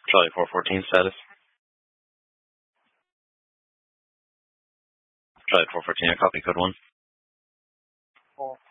Charlie 414 status. Charlie 414, I copy code 1.